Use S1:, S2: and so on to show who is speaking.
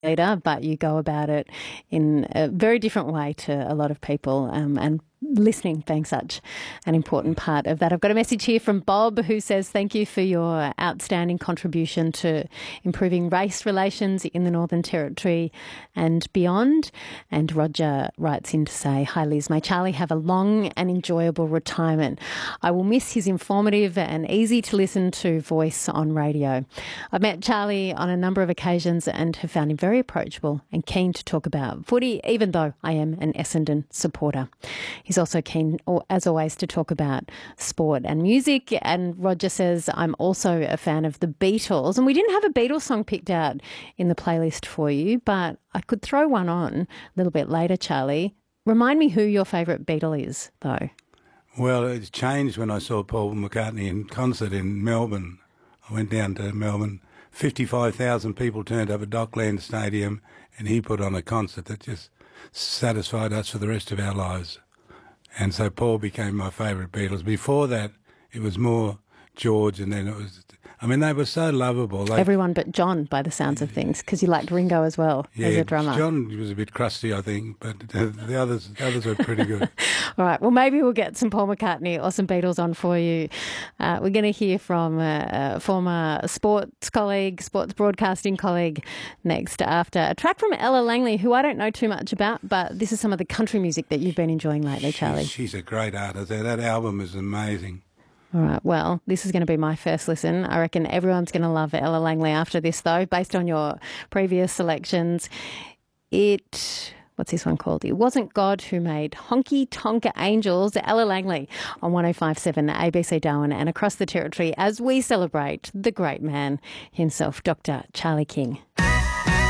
S1: leader, but you go about it in a very different way to a lot of people, and listening being such an important part of that. I've got a message here from Bob who says, thank you for your outstanding contribution to improving race relations in the Northern Territory and beyond. And Roger writes in to say, hi Liz, may Charlie have a long and enjoyable retirement. I will miss his informative and easy to listen to voice on radio. I've met Charlie on a number of occasions and have found him very approachable and keen to talk about footy, even though I am an Essendon supporter. He's also keen, as always, to talk about sport and music. And Roger says, I'm also a fan of the Beatles. And we didn't have a Beatles song picked out in the playlist for you, but I could throw one on a little bit later, Charlie. Remind me who your favourite Beatle is, though.
S2: Well, it's changed when I saw Paul McCartney in concert in Melbourne. I went down to Melbourne. 55,000 people turned up at Dockland Stadium, and he put on a concert that just satisfied us for the rest of our lives. And so Paul became my favourite Beatles. Before that, it was more George, and then it was... I mean, they were so lovable.
S1: Everyone but John, by the sounds of things, because you liked Ringo as well as a drummer.
S2: John was a bit crusty, I think, but the others were pretty good.
S1: All right, well, maybe we'll get some Paul McCartney or some Beatles on for you. We're going to hear from a former sports broadcasting colleague next, after a track from Ella Langley, who I don't know too much about, but this is some of the country music that you've been enjoying lately, Charlie.
S2: She's a great artist. That album is amazing.
S1: All right, well, this is going to be my first listen. I reckon everyone's going to love Ella Langley after this, though, based on your previous selections. What's this one called? It Wasn't God Who Made Honky Tonk Angels. Ella Langley on 105.7 ABC Darwin and across the Territory as we celebrate the great man himself, Dr. Charlie King.